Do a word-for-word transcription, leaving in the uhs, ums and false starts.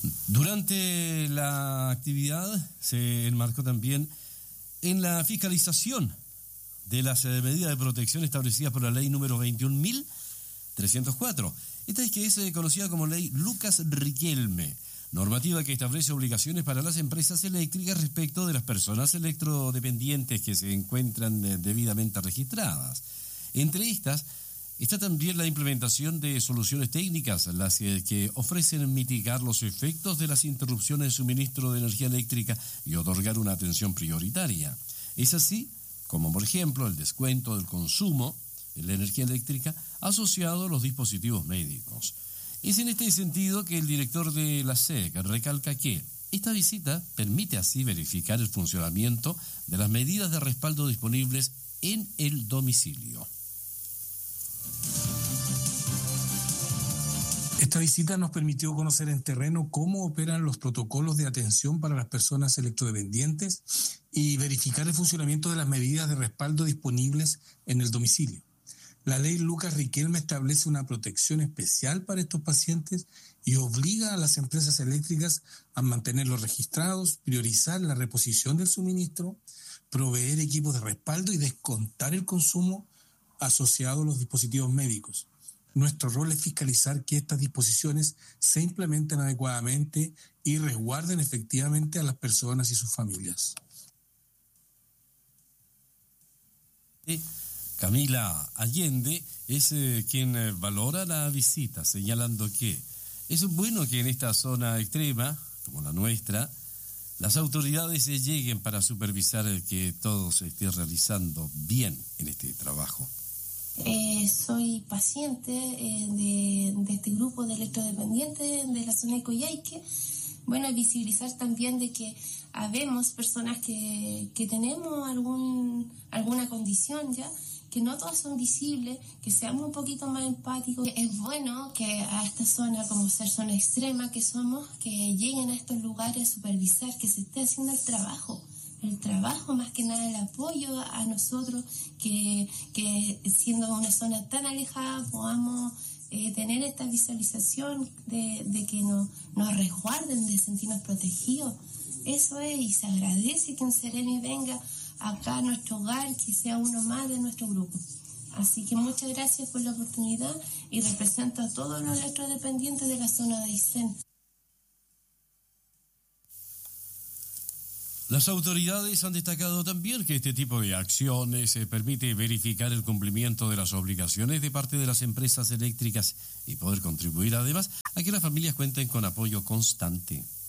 Durante la actividad se enmarcó también en la fiscalización de las medidas de protección establecidas por la ley número veintiún mil trescientos cuatro. Esta es que es conocida como ley Lucas Riquelme, normativa que establece obligaciones para las empresas eléctricas respecto de las personas electrodependientes que se encuentran debidamente registradas. Entre estas está también la implementación de soluciones técnicas, las que ofrecen mitigar los efectos de las interrupciones de suministro de energía eléctrica y otorgar una atención prioritaria. Es así como, por ejemplo, el descuento del consumo en la energía eléctrica asociado a los dispositivos médicos. Es en este sentido que el director de la S E C recalca que esta visita permite así verificar el funcionamiento de las medidas de respaldo disponibles en el domicilio. Esta visita nos permitió conocer en terreno cómo operan los protocolos de atención para las personas electrodependientes y verificar el funcionamiento de las medidas de respaldo disponibles en el domicilio. La ley Lucas Riquelme establece una protección especial para estos pacientes y obliga a las empresas eléctricas a mantenerlos registrados, priorizar la reposición del suministro, proveer equipos de respaldo y descontar el consumo asociado a los dispositivos médicos. Nuestro rol es fiscalizar que estas disposiciones se implementen adecuadamente y resguarden efectivamente a las personas y sus familias. Camila Allende es eh, quien eh, valora la visita, señalando que es bueno que en esta zona extrema, como la nuestra, las autoridades eh, lleguen para supervisar el que todo se esté realizando bien en este trabajo. Eh, soy paciente eh, de, de este grupo de electrodependientes de la zona de Coyhaique. Bueno, visibilizar también de que habemos personas que, que tenemos algún, alguna condición ya, que no todas son visibles, que seamos un poquito más empáticos. Es bueno que a esta zona, como ser zona extrema que somos, que lleguen a estos lugares a supervisar, que se esté haciendo el trabajo. El trabajo, más que nada el apoyo a nosotros, que, que siendo una zona tan alejada podamos eh, tener esta visualización de, de que no, nos resguarden, de sentirnos protegidos. Eso es, y se agradece que un Ceremi venga acá a nuestro hogar, que sea uno más de nuestro grupo. Así que muchas gracias por la oportunidad y represento a todos los electrodependientes de la zona de Aysén. Las autoridades han destacado también que este tipo de acciones eh, permite verificar el cumplimiento de las obligaciones de parte de las empresas eléctricas y poder contribuir además a que las familias cuenten con apoyo constante.